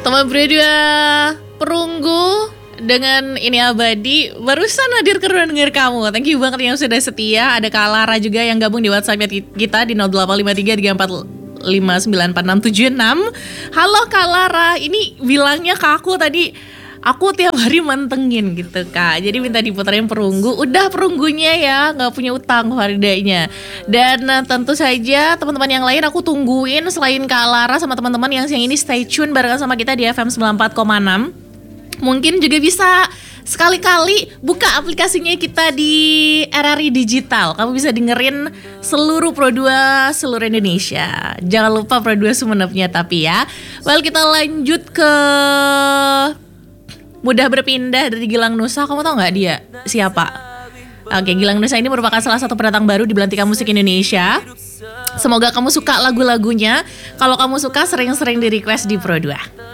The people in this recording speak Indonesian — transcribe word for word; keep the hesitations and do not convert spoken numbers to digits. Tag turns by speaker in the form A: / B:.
A: Teman berdua perunggu dengan ini abadi barusan hadir ke ruang denger kamu. Thank you banget yang sudah setia. Ada Kak Lara juga yang gabung di WhatsApp kita di nol delapan lima tiga tiga empat lima sembilan empat enam tujuh enam. Halo Kak Lara, ini bilangnya ke aku tadi, aku tiap hari mantengin gitu Kak. Jadi minta diputerin perunggu. Udah perunggunya ya, gak punya utang Faridanya. Dan uh, tentu saja teman-teman yang lain aku tungguin. Selain Kak Lara sama teman-teman yang siang ini stay tune barengan sama kita di F M sembilan puluh empat koma enam. Mungkin juga bisa sekali-kali buka aplikasinya kita di R R I Digital. Kamu bisa dengerin seluruh Pro dua seluruh Indonesia. Jangan lupa Pro dua Sumenepnya tapi ya. Well, kita lanjut ke Mudah Berpindah dari Gilang Nusa. Kamu tahu nggak dia siapa? Oke, Gilang Nusa ini merupakan salah satu pendatang baru di Belantika Musik Indonesia. Semoga kamu suka lagu-lagunya. Kalau kamu suka, sering-sering di request di Pro dua.